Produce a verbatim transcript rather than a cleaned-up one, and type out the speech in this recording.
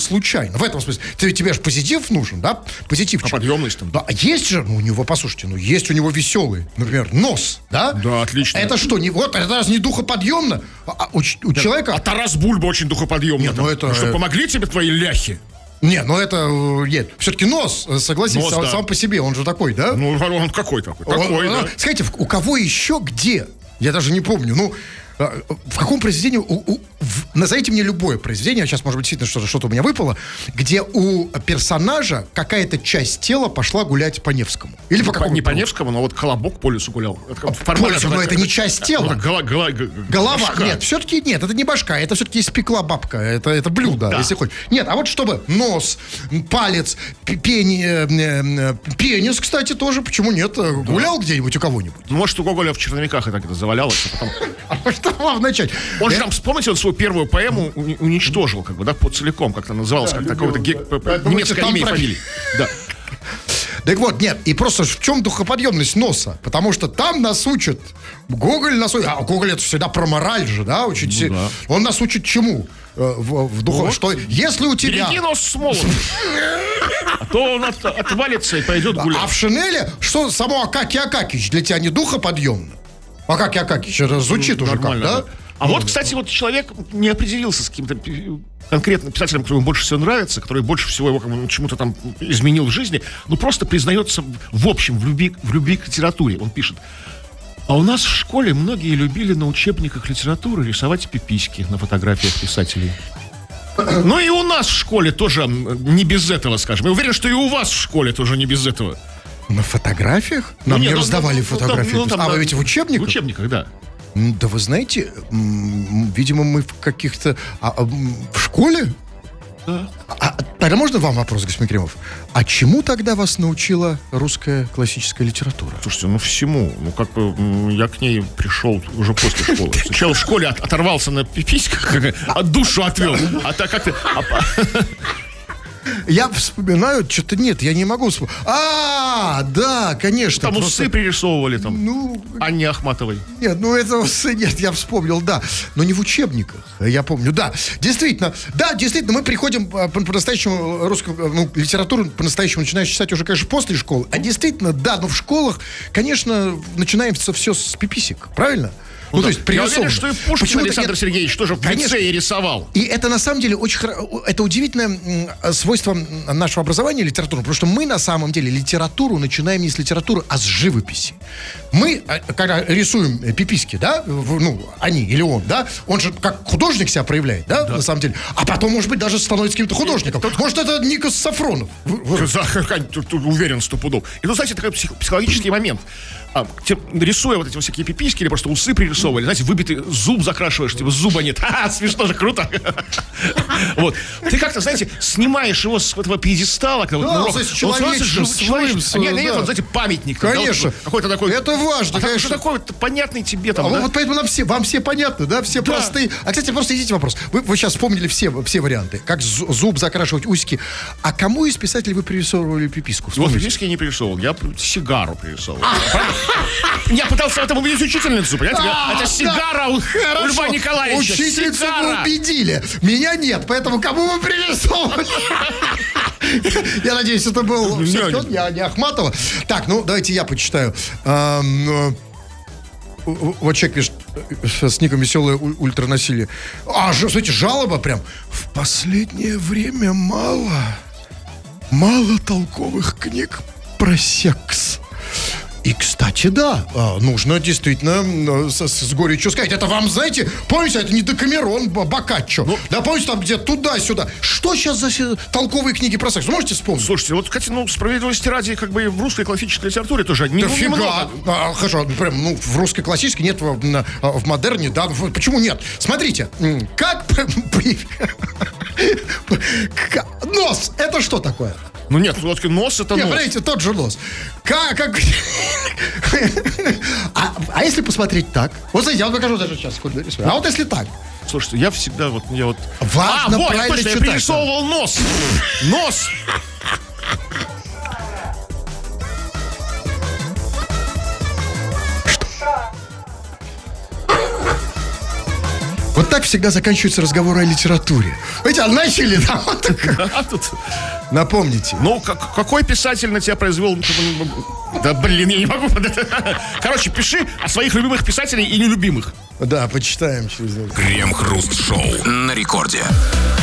случайно. В этом смысле. Ты, тебе же позитив нужен, да? Позитив. А подъемность там? Да, есть же, ну, у него, послушайте, ну, есть у него веселый, например, нос, да? Да, отлично. Это что, не, вот, это раз не духоподъемно? А, у, у да. человека... А Тарас Бульба очень духоподъемный. Нет, ну это... Ну, что, помогли тебе твои ляхи? Не, ну это, нет, все-таки нос, согласись, нос, сам, да. сам по себе, он же такой, да? Ну, он какой такой, такой, он, да. Скажите, у кого еще где? Я даже не помню, ну... В каком произведении, у, у, в, назовите мне любое произведение, сейчас, может быть, действительно что-то, что-то у меня выпало, где у персонажа какая-то часть тела пошла гулять по Невскому. Или по какому-то... Не по Невскому, но вот колобок по лесу гулял. По лесу, но это не часть тела. Гола, гола, Голова, башка. Нет, все-таки нет, это не башка, это все-таки испекла бабка, это, это блюдо, да. Если хочешь. Нет, а вот чтобы нос, палец, пени, пенис, кстати, тоже, почему нет, да. Гулял где-нибудь у кого-нибудь? Ну, может, у Гоголя в черновиках и так это завалялось, а потом... А что вам начать? Он же там, вспомните, он свою первую поэму уничтожил, как бы, да, по целиком, как-то называлось, да, как такого-то ге... немецкое имя и фамилия. Да. Так вот, нет, и просто в чем духоподъемность носа? Потому что там нас учат, Гоголь нас учит, а Гоголь это всегда про мораль же, да, очень ну, да. Он нас учит чему? В, в духов, вот. Что если у тебя... Береги нос с молотом. А то он от, отвалится и пойдет гулять. А в шинели, что само Акакий Акакич для тебя не духоподъемно? Акакий Акакич, это звучит ну, уже как, да? А вот, кстати, вот человек не определился с каким-то конкретным писателем, который ему больше всего нравится, который больше всего его как бы, чему-то там изменил в жизни, но просто признается в общем в любви, в любви к литературе. Он пишет: а у нас в школе многие любили на учебниках литературы рисовать пиписьки на фотографиях писателей. Ну и у нас в школе тоже не без этого, скажем. Я уверен, что и у вас в школе тоже не без этого. На фотографиях? Нам ну, нет, не ну, раздавали ну, фотографии. Ну, там, а, вы ведь в учебниках? В учебниках, да. Да вы знаете, видимо, мы в каких-то... А, а, в школе? Да. А, тогда можно вам вопрос, господин Кремов? А чему тогда вас научила русская классическая литература? Слушайте, ну всему. Ну как бы я к ней пришел уже после школы. Сначала в школе от, оторвался на пиписьках, а душу отвел. А так как-то... Я вспоминаю, что-то нет, я не могу вспомнить. А, да, конечно. Там просто... усы пририсовывали там, ну, Анне Ахматовой. Нет, ну это усы, нет, я вспомнил, да. Но не в учебниках, я помню, да. Действительно, да, действительно, мы приходим по-настоящему русскую ну, литературу по-настоящему начинаем читать уже, конечно, после школы. А действительно, да, но в школах, конечно, начинается все с пиписек, правильно? Ну, ну, то есть, я уверен, что и Пушкин Почему Александр нет... Сергеевич тоже в Конечно. лицее рисовал. И это, на самом деле, очень это удивительное свойство нашего образования литературы, потому что мы, на самом деле, литературу начинаем не с литературы, а с живописи. Мы, когда рисуем пиписьки, да, ну, они или он, да, он же как художник себя проявляет, да, да. на самом деле. А потом, может быть, даже становится каким-то художником. Тот... Может, это Никос Сафронов. Уверен, сто пудов. И тут, знаете, такой психологический момент. А, те, рисуя вот эти вот всякие пиписьки или просто усы пририсовывали, знаете, выбитый зуб закрашиваешь, типа зуба нет. Ха-ха, смешно же, круто. Вот. Ты как-то, знаете, снимаешь его с этого пьедестала. Да, он человечным, своим. Нет, вот, знаете, памятник. Конечно. Какой-то такой. Это важно, а конечно. Что такое понятный тебе там, а да? Вот поэтому нам все, вам все понятны, да, все да. простые. А, кстати, просто идите вопрос. Вы, вы сейчас вспомнили все, все варианты. Как зуб закрашивать, усики. А кому из писателей вы пририсовывали пиписку? Вот пиписки я не пририсовывал, я сигару пририсовывал. Я пытался этому убедить учительницу, понимаете? А, это сигара да. у, у Льва Николаевича. Учительницу вы убедили. Меня нет, поэтому кому вы пририсовывали? Я надеюсь, это был все-таки он, я не Ахматова. Так, ну, давайте я почитаю. Вот человек пишет с ником «Веселое ультранасилие». А, смотрите, жалоба прям. В последнее время мало, мало толковых книг про секс. И, кстати, да, нужно действительно с, с горечью сказать. Это вам, знаете, помните, это не Декамерон, Боккаччо. Ну, да, помните, там где туда-сюда. Что сейчас за толковые книги про секс? Можете вспомнить? Слушайте, вот, кстати, ну, справедливости ради, как бы в русской классической литературе тоже не, да ну, фига. немного. А, хорошо, прям, ну, в русской классической нет, в, в, в модерне, да. Почему нет? Смотрите, как... Нос, это что такое? Ну нет, все-таки нос это нет, нос. Смотрите, тот же нос. Как, как... а, а если посмотреть так? Вот смотрите, я вам покажу даже сейчас. Секунду, а вот если так? Слушайте, я всегда вот... Я вот... Важно а, вот, правильно точно, читать. Я пририсовывал нос. Нос. Вот так всегда заканчиваются разговоры о литературе. Видите, а начали, да, вот так. А тут... Напомните. Ну, как, какой писатель на тебя произвел... Да, блин, я не могу... Короче, пиши о своих любимых писателей и нелюбимых. Да, почитаем через... Крем-хруст-шоу на рекорде.